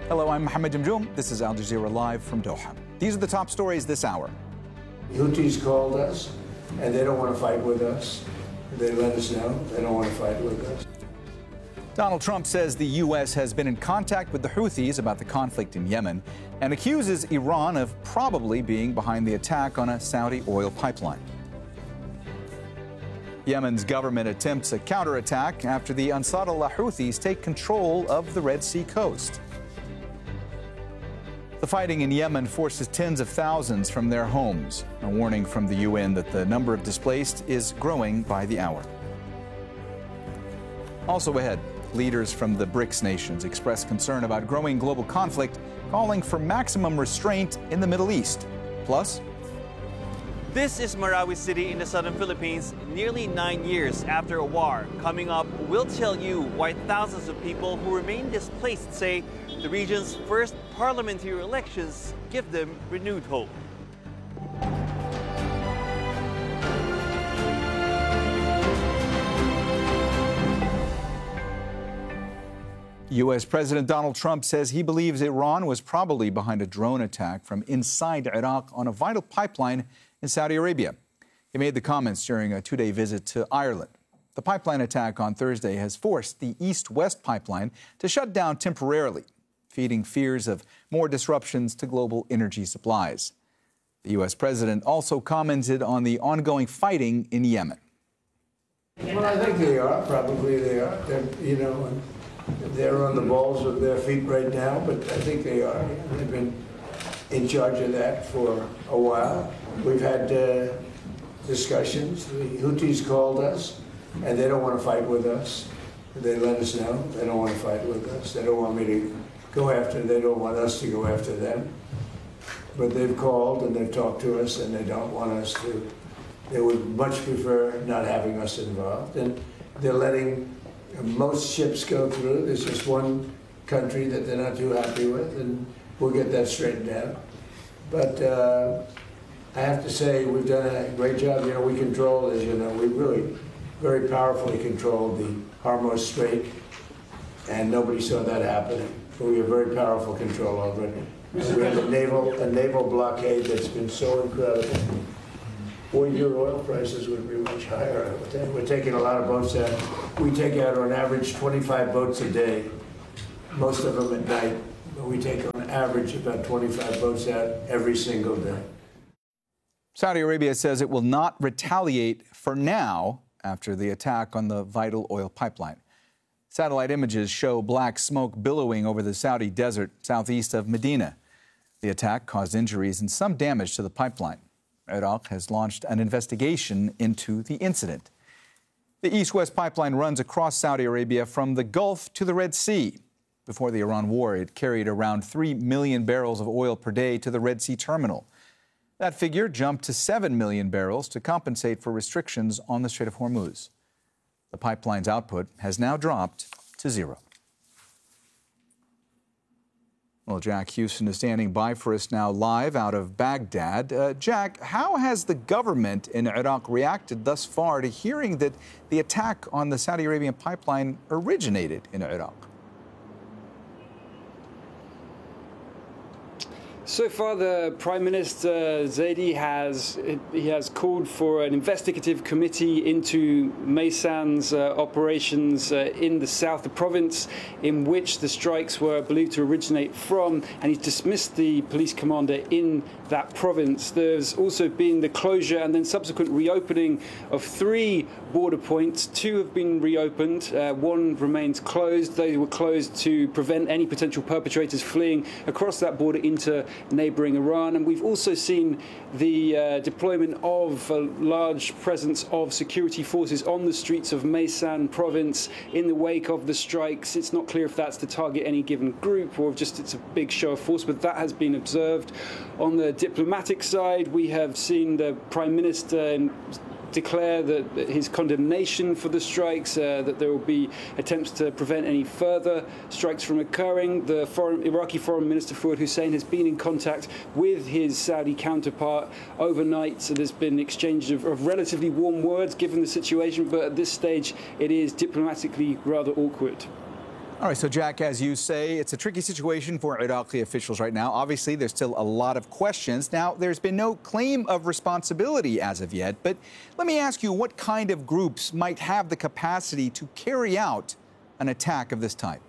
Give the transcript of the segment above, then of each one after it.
Hello, I'm Mohammed Jamjoom. This is Al Jazeera Live from Doha. These are the top stories this hour. Houthis called us, and they don't want to fight with us. They let us know they don't want to fight with us. Donald Trump says the U.S. has been in contact with the Houthis about the conflict in Yemen and accuses Iran of probably being behind the attack on a Saudi oil pipeline. Yemen's government attempts a counterattack after the Ansar-Allah Houthis take control of the Red Sea coast. The fighting in Yemen forces tens of thousands from their homes. A warning from the UN that the number of displaced is growing by the hour. Also ahead, leaders from the BRICS nations express concern about growing global conflict, calling for maximum restraint in the Middle East. Plus, this is Marawi City in the southern Philippines, nearly 9 years after a war. Coming up, we'll tell you why thousands of people who remain displaced say the region's first parliamentary elections give them renewed hope. U.S. President Donald Trump says he believes Iran was probably behind a drone attack from inside Iraq on a vital pipeline in Saudi Arabia. He made the comments during a two-day visit to Ireland. The pipeline attack on Thursday has forced the East-West pipeline to shut down temporarily, feeding fears of more disruptions to global energy supplies. The U.S. president also commented on the ongoing fighting in Yemen. Well, I think they are. Probably they are. They're on the balls of their feet right now, but I think they are. They've been in charge of that for a while. We've had discussions. The Houthis called us, and they don't want to fight with us. They let us know they don't want to fight with us. They don't want me to go after. They don't want us to go after them. But they've called and they've talked to us, and they don't want us to. They would much prefer not having us involved, and they're letting most ships go through. There's just one country that they're not too happy with, and we'll get that straightened out. But I have to say, we've done a great job. We control, as you know, we really very powerfully controlled the Hormuz Strait, and nobody saw that happening. But we have very powerful control over it. We have a naval blockade that's been so incredible. Boy, your oil prices would be much higher. We're taking a lot of boats out. We take out on average 25 boats a day, most of them at night. But we take on average about 25 boats out every single day. Saudi Arabia says it will not retaliate for now after the attack on the vital oil pipeline. Satellite images show black smoke billowing over the Saudi desert southeast of Medina. The attack caused injuries and some damage to the pipeline. Iraq has launched an investigation into the incident. The East-West pipeline runs across Saudi Arabia from the Gulf to the Red Sea. Before the Iran war, it carried around 3 million barrels of oil per day to the Red Sea terminal. That figure jumped to 7 million barrels to compensate for restrictions on the Strait of Hormuz. The pipeline's output has now dropped to zero. Well, Jack Houston is standing by for us now live out of Baghdad. Jack, how has the government in Iraq reacted thus far to hearing that the attack on the Saudi Arabian pipeline originated in Iraq? So far, the Prime Minister Zaidi has called for an investigative committee into Maysan's operations in the south, the province in which the strikes were believed to originate from, and he's dismissed the police commander in that province. There's also been the closure and then subsequent reopening of 3 border points. 2 have been reopened. 1 remains closed. They were closed to prevent any potential perpetrators fleeing across that border into neighbouring Iran. And we've also seen the deployment of a large presence of security forces on the streets of Maysan province in the wake of the strikes. It's not clear if that's to target any given group or just it's a big show of force, but that has been observed. On the diplomatic side, we have seen the Prime Minister declare that his condemnation for the strikes, that there will be attempts to prevent any further strikes from occurring. The Iraqi Foreign Minister Fuad Hussein has been in contact with his Saudi counterpart overnight, so there's been exchange of relatively warm words given the situation, but at this stage it is diplomatically rather awkward. All right, so Jack, as you say, it's a tricky situation for Iraqi officials right now. Obviously, there's still a lot of questions. Now, there's been no claim of responsibility as of yet, but let me ask you, what kind of groups might have the capacity to carry out an attack of this type?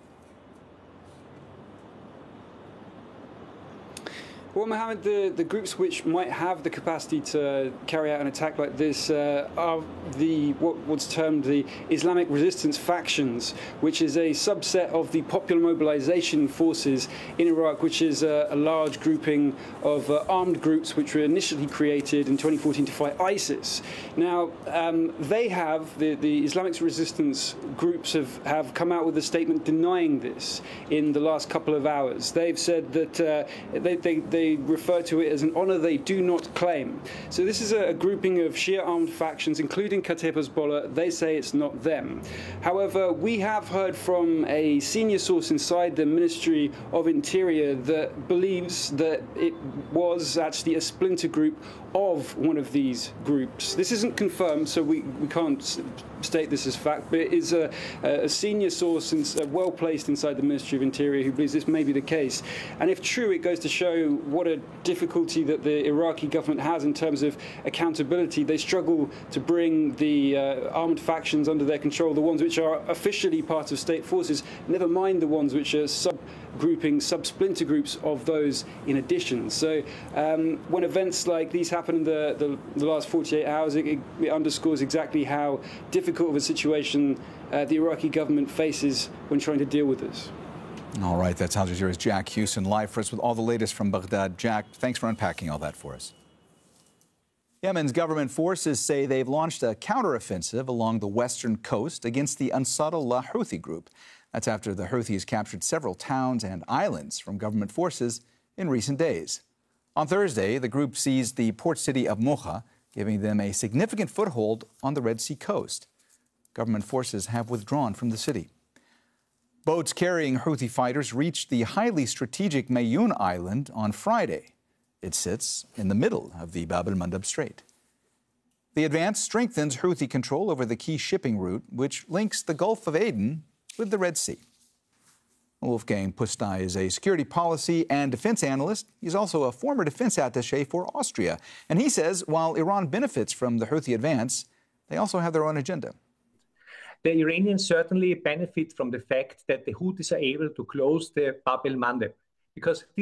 Well, Mohammed, the groups which might have the capacity to carry out an attack like this are what's termed the Islamic resistance factions, which is a subset of the Popular Mobilization Forces in Iraq, which is a large grouping of armed groups which were initially created in 2014 to fight ISIS. Now, they have, the Islamic resistance groups have come out with a statement denying this in the last couple of hours. They've said that they refer to it as an honor they do not claim. So this is a grouping of Shia armed factions, including Kataib Hezbollah. They say it's not them. However, we have heard from a senior source inside the Ministry of Interior that believes that it was actually a splinter group of one of these groups. This isn't confirmed, so we can't state this as fact, but it is a senior source well placed inside the Ministry of Interior who believes this may be the case. And if true, it goes to show what a difficulty that the Iraqi government has in terms of accountability. They struggle to bring the armed factions under their control, the ones which are officially part of state forces, never mind the ones which are sub-splinter groups of those in addition. So when events like these happen in the last 48 hours, it underscores exactly how difficult of a situation the Iraqi government faces when trying to deal with this. All right, that's Al Jazeera's Jack Hewson live for us with all the latest from Baghdad. Jack, thanks for unpacking all that for us. Yemen's government forces say they've launched a counteroffensive along the western coast against the Ansarullah Houthi group. That's after the Houthis captured several towns and islands from government forces in recent days. On Thursday, the group seized the port city of Mocha, giving them a significant foothold on the Red Sea coast. Government forces have withdrawn from the city. Boats carrying Houthi fighters reached the highly strategic Mayoun Island on Friday. It sits in the middle of the Bab el-Mandab Strait. The advance strengthens Houthi control over the key shipping route, which links the Gulf of Aden with the Red Sea. Wolfgang Pusztai is a security policy and defense analyst. He's also a former defense attaché for Austria. And he says while Iran benefits from the Houthi advance, they also have their own agenda. The Iranians certainly benefit from the fact that the Houthis are able to close the Bab el-Mandeb, because